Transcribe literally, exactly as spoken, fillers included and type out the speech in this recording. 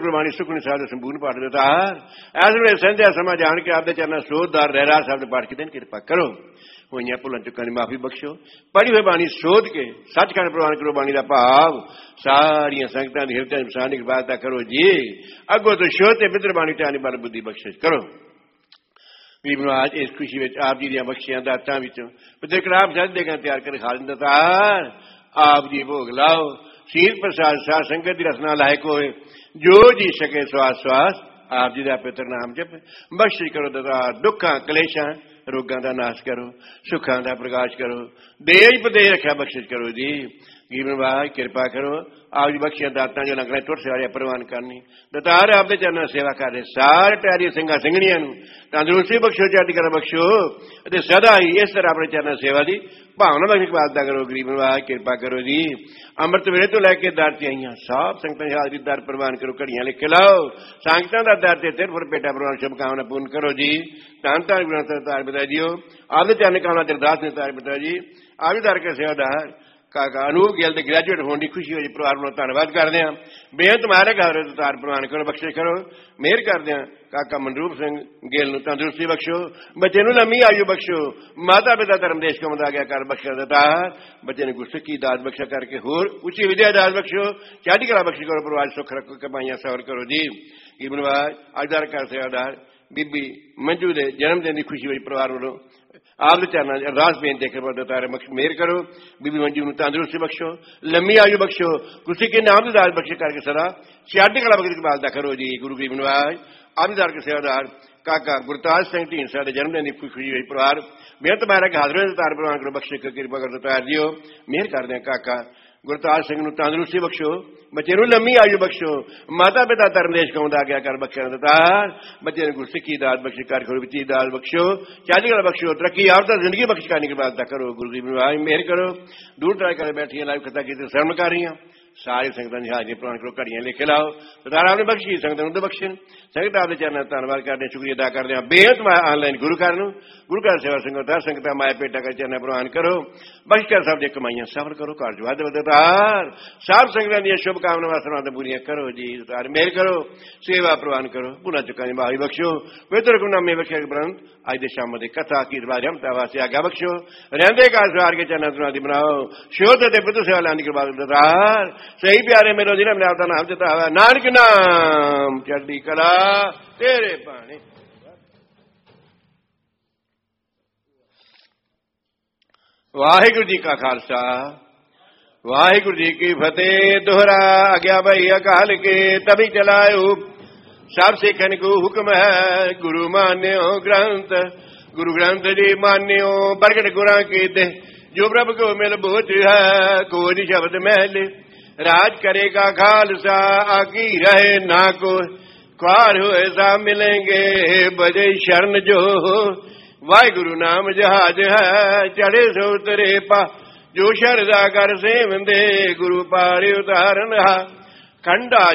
ਗੁਰਬਾਣੀ ਸੁਖਮਨੀ ਸਾਹਿਬ ਦਾ ਸੰਪੂਰਨ ਪਾਠ ਦਿੱਤਾ। ਇਸ ਵੇਲੇ ਸੰਧਿਆ ਸਮਾਂ ਜਾਣ ਕੇ ਆਪਦੇ ਚਰਨਾਂ ਸੋਧਦਾਰ ਰਹਿਰਾਸ ਸਾਹਿਬ ਦੇ ਪਾਠ ਕੀਤੇ ਨੇ। ਕਿਰਪਾ ਕਰੋ ਹੋਈਆਂ ਭੁੱਲਾਂ ਚੁੱਕਾਂ ਦੀ ਮਾਫੀ ਬਖਸ਼ੋ। ਪੜ੍ਹੀ ਹੋਈ ਬਾਣੀ ਸੋਧ ਕੇ ਸੱਚਖੰਡ ਪ੍ਰਵਾਨ ਕਰੋ। ਬਾਣੀ ਦਾ ਭਾਵ ਸਾਰੀਆਂ ਸੰਗਤਾਂ ਦੀ ਹਿਰਦੇ ਇਨਸਾਨ ਦੀ ਇਬਾਦਤ ਕਰੋ ਜੀ। ਅੱਗੋਂ ਤੋਂ ਸ਼ੋਧ ਤੇ ਬਿਦਰ ਬਾਣੀ ਟਾਣੀ ਬਲ ਬੁੱਧੀ ਬਖਸ਼ਿਸ਼ ਕਰੋ। ਗਰੀਬ ਨਵਾਜ ਇਸ ਖੁਸ਼ੀ ਵਿੱਚ ਆਪ ਜੀ ਦੀਆਂ ਬਖਸ਼ੀਆਂ ਦਾਤਾਂ ਵਿੱਚੋਂ ਪਿਤਰ ਕਰਾਬ ਸੱਜ ਦੇ ਤਿਆਰ ਕਰ ਖਾਲਨ ਦਤਾਰ ਆਪ ਜੀ ਭੋਗ ਲਾਓ। ਸੀਰ ਪ੍ਰਸਾਦ ਸਾਧ ਸੰਗਤ ਦੀ ਰਸਨਾ ਲਾਇਕ ਹੋਏ ਜੋ ਜੀ ਸਕੇ ਸਵਾਸ ਸਵਾਸ ਆਪ ਜੀ ਦਾ ਪਿਤਰ ਨਾਮ ਜਪ ਬਖਸ਼ਿਸ਼ ਕਰੋ। ਦਤਾਰ ਦੁੱਖਾਂ ਕਲੇਸ਼ਾਂ ਰੋਗਾਂ ਦਾ ਨਾਸ਼ ਕਰੋ। ਸੁੱਖਾਂ ਦਾ ਪ੍ਰਕਾਸ਼ ਕਰੋ। ਦੇਜ ਪਦੇ ਰੱਖਿਆ ਬਖਸ਼ਿਸ਼ ਕਰੋ ਜੀ। ਗਰੀਬ ਨਵਾਜ ਕਿਰਪਾ ਕਰੋ। ਆਪ ਜੀ ਬਖਸ਼ੀਆਂ ਦਾਤਾਂ ਜੋ ਲੰਗਣਾ ਟੁੱਟ ਸਾਰੇ ਪ੍ਰਵਾਨ ਕਰਨੀ। ਦਤਾਰ ਆਪਦੇ ਚਰਨਾਂ ਸੇਵਾ ਕਰ ਰਹੇ ਸਾਰੇ ਪਿਆਰੀ ਸਿੰਘਾਂ ਸਿੰਘਣੀਆਂ ਨੂੰ ਤੰਦਰੁਸਤੀ ਬਖਸ਼ੋ ਚੜ੍ਹਦੀ ਕਲਾ ਬਖਸ਼ੋ ਅਤੇ ਸਦਾ ਹੀ ਇਸ ਤਰ੍ਹਾਂ ਆਪਣੇ ਚਰਨਾਂ ਸੇਵਾ ਦੀ ਭਾਵਨਾ ਬਖਸ਼ ਇਬਾਦਤ ਕਰੋ। ਗਰੀਬ ਨਵਾਜ ਕਿਰਪਾ ਕਰੋ ਜੀ। ਅੰਮ੍ਰਿਤ ਵੇਲੇ ਤੋਂ ਲੈ ਕੇ ਦਰ ਤੇ ਆਈਆਂ ਸਭ ਸੰਗਤਾਂ ਦੀ ਹਾਜ਼ਰੀ ਦਰ ਪ੍ਰਵਾਨ ਕਰੋ। ਘੜੀਆਂ ਲਿਖ ਕੇ ਲਾਓ। ਸੰਗਤਾਂ ਦਾ ਦਰ ਤੇ ਤਿਰ ਫੁਰ ਪੇਟਾ ਪ੍ਰਵਾਨ ਸ਼ੁਭ ਕਾਮਨਾ ਪੂਰਨ ਕਰੋ ਜੀ। ਧੰਨ ਧੰਨ ਗੁਰੂ ਨਾਨਕ ਤਾਰ ਪਿਤਾ ਜੀਓ ਆਪਦੇ ਚਰਨ ਕਾਮਨਾ ਤੇ ਅਰਦਾਸ ਨੇ ਤਾਰ ਪਿਤਾ ਜੀ ਆਪ ਜੀ ਦਰ ਕੇ ਸੇਵਾਦਾਰ ਕਾਕਾ ਅਨੂਪ ਗਿੱਲ ਦੇ ਗ੍ਰੈਜੂਏਟ ਹੋਣ ਦੀ ਖੁਸ਼ੀ ਵਿੱਚ ਪਰਿਵਾਰ ਨੂੰ ਧੰਨਵਾਦ ਕਰਦੇ ਹਾਂ। ਬੇਅੰਤ ਮਾਰੇ ਘਰ ਤਾਰ ਪ੍ਰਵਾਨ ਕਰੋ ਬਖਸ਼ਿਸ਼ ਕਰੋ। ਮਿਹਰ ਕਰਦੇ ਹਾਂ ਕਾਕਾ ਮਨਰੂਪ ਸਿੰਘ ਗਿੱਲ ਨੂੰ ਤੰਦਰੁਸਤੀ ਬਖਸ਼ੋ। ਬੱਚੇ ਨੂੰ ਲੰਮੀ ਆਯੂ ਬਖਸ਼ੋ। ਮਾਤਾ ਪਿਤਾ ਧਰਮ ਦੇਸ਼ ਕਮਾਉਂਦਾ ਗਿਆ ਕਰ ਬਖਸ਼ਿਆ ਦਿੱਤਾ। ਬੱਚੇ ਨੂੰ ਗੁਰਸਿੱਖੀ ਦਾਤ ਬਖਸ਼ਾ ਕਰਕੇ ਹੋਰ ਉੱਚੀ ਵਿਦਿਆ ਦਾਤ ਬਖਸ਼ੋ। ਚੜ੍ਹਦੀ ਕਲਾ ਬਖਸ਼ਿਸ਼ ਕਰੋ। ਪਰਿਵਾਰ ਸੁੱਖ ਰੱਖੋ ਕਮਾਈਆਂ ਸੌਰ ਕਰੋ ਜੀ। ਈਬਨ ਵਾਜ ਅਜਦਾਰ ਕਰ ਸੇਵਾਦਾਰ ਬੀਬੀ ਮੰਜੂ ਦੇ ਜਨਮ ਦਿਨ ਦੀ ਖੁਸ਼ੀ ਵਿੱਚ ਪਰਿਵਾਰ ਵੱਲੋਂ ਆਪ ਦੇ ਚਰਨਾਂ ਅਰਦਾਸ ਬੇਨਤੀ ਕਰੋ। ਦਤਾਰ ਮਿਹਰ ਕਰੋ। ਬੀਬੀ ਮੰਜੂ ਨੂੰ ਤੰਦਰੁਸਤੀ ਬਖਸ਼ੋ ਲੰਮੀ ਆਯੂ ਬਖਸ਼ੋ। ਤੁਸੀਂ ਕੇ ਨਾਮ ਦੀ ਦਾਤ ਬਖਸ਼ ਕਰਕੇ ਸਦਾ ਚੜ੍ਹਦੀ ਕਲਾ ਬਖਸ਼ ਇਬਾਦਤ ਕਰੋ ਜੀ। ਗੁਰੂ ਗਰੀਬ ਨਵਾਜ ਆਬਦਾਰ ਕੇ ਸੇਵਾਦਾਰ ਕਾਕਾ ਗੁਰਤਾਜ ਸਿੰਘ ਢੀਂਡਸਾ ਦੇ ਜਨਮ ਦਿਨ ਦੀ ਖੁਸ਼ੀ ਹੋਈ ਪਰਿਵਾਰ ਬੇਅੰਤ ਮਾਰਾ ਕੇ ਹਾਜ਼ਰ ਦਤਾਰ ਪ੍ਰਵਾਨ ਕਰੋ ਬਖਸ਼ਿਸ਼ ਕਿਰਪਾ ਕਰੋ। ਦਤਾਰ ਜੀਓ ਮਿਹਰ ਕਰਦੇ ਹਾਂ ਕਾਕਾ ਗੁਰਤਾਜ ਸਿੰਘ ਨੂੰ ਤੰਦਰੁਸਤੀ ਬਖਸ਼ੋ। ਬੱਚੇ ਨੂੰ ਲੰਮੀ ਆਯੂ ਬਖਸ਼ੋ। ਮਾਤਾ ਪਿਤਾ ਧਰਮ ਦੇਸ਼ ਕਮਾਉਂਦਾ ਗਿਆ ਕਰ ਬਖਸ਼ਿਆ ਦਤਾਰ। ਬੱਚੇ ਨੂੰ ਗੁਰਸਿੱਖੀ ਦਾਤ ਬਖਸ਼ ਕਰ ਕਰੋ ਵਿੱਚੀ ਦਾਤ ਬਖਸ਼ੋ। ਚੜ੍ਹਦੀ ਕਲਾ ਬਖਸ਼ੋ। ਤਰੱਕੀ ਆਫਤਾ ਜ਼ਿੰਦਗੀ ਬਖਸ਼ ਕਰਨੀ ਦੀ ਇਬਾਦਤ ਕਰੋ। ਗੁਰੂ ਦੀ ਨਿਵਾਜ ਮਿਹਰ ਕਰੋ। ਦੂਰ ਦਰਾਜ ਕਰ ਬੈਠੀਆਂ ਲਾਈਵ ਕਥਾ ਕੀਤੇ ਸ਼ਰਮ ਕਰ ਰਹੀਆਂ ਸਾਰੀ ਸੰਗਤਾਂ ਦੀ ਹਾਜ਼ਰੀ ਪ੍ਰਵਾਨ ਕਰੋ। ਘੜੀਆਂ ਲਿਖੇ ਲਾਓ। ਦਤਾਰ ਆਪ ਨੇ ਬਖਸ਼ੀ ਸੰਗਤਾਂ ਨੂੰ ਤਾਂ ਬਖਸ਼ਣ ਸੰਗਤ ਆਪਦੇ ਚਰਨਾਂ ਧੰਨਵਾਦ ਕਰਦੇ ਸ਼ੁਕਰੀਆ ਅਦਾ ਕਰਦੇ ਹਾਂ। ਬੇਅੰਤ ਮੈਂ ਆਨਲਾਈਨ ਗੁਰੂ ਘਰ ਨੂੰ ਗੁਰੂ ਘਰ ਸੇਵਾ ਸੰਗਤਾਂ ਸੰਗਤਾਂ ਮਾਇਆ ਪੇਟਾ ਕਰ ਚਰਨਾਂ ਪ੍ਰਵਾਨ ਕਰੋ। ਬਖਸ਼ ਕਰ ਸਭ ਦੇ ਕਮਾਈਆਂ ਸਫਲ ਕਰੋ। ਕਾਰਜ ਵੱਧ ਦਤਾਰ ਸਭ ਸੰਗਤਾਂ ਦੀਆਂ ਸ਼ੁਭ ਕਾਮਨਾਵਾਂ ਸਰਵਾਂ ਪੂਰੀਆਂ ਕਰੋ ਜੀ। ਦਤਾਰ ਮਿਹਰ ਕਰੋ ਸੇਵਾ ਪ੍ਰਵਾਨ ਕਰੋ। ਭੁੱਲਾਂ ਚੁੱਕਾਂ ਦੀ ਮਾਫੀ ਬਖਸ਼ੋ। ਪਵਿੱਤਰ ਗੁਰਨਾਮੇ ਬਖਸ਼ਿਆ ਬ੍ਰੰਥ ਅੱਜ ਦੇ ਸ਼ਾਮ ਦੇ ਕਥਾ ਕੀ ਦਰਬਾਰ ਹਮਤਾ ਵਾਸਤੇ ਆਗਿਆ ਬਖਸ਼ੋ। ਰਹਿੰਦੇ ਕਾਲ ਸਵਾਰ ਕੇ ਚਰਨਾਂ ਤੁਨਾਂ ਦੀ ਬਣਾਓ। ਸ਼ੋਧ ਤੇ ਬੁੱਧ ਸੇਵਾ ਲਾਉਣ ਦੀ ਕਿਰਪਾ ਦਤਾਰ ਸਹੀ ਪਿਆਰੇ ਮੇਰੋ ਜਿਹਨੇ ਆਪਣੇ ਆਪ ਦਾ ਨਾਮ ਦਿੱਤਾ ਹੋਇਆ ਨਾਨਕ ਨਾਮ ਚੜ੍ਹਦੀ ਕਲਾ ਤੇਰੇ ਭਾਣੇ। ਵਾਹਿਗੁਰੂ ਜੀ ਕਾ ਖਾਲਸਾ ਵਾਹਿਗੁਰੂ ਜੀ ਕੀ ਫਤਿਹ। दोहरा आज्ञा भई अकाल के तभी चलायो सब सिखन को हुक्म है गुरु मान्यो ग्रंथ। गुरु ग्रंथ जी मान्यो प्रगट गुरां की दे जो प्रभु को मिल बोझ है कोई शब्द महल। राज करेगा खालसा आकी रहे ना को ख्वार हुए सा मिलेंगे बजे शरण जो। वाहिगुरु नाम जहाज है चढ़े सो उतरे पा जो शरदा कर सेवंदे गुरु पार उतारन खंडा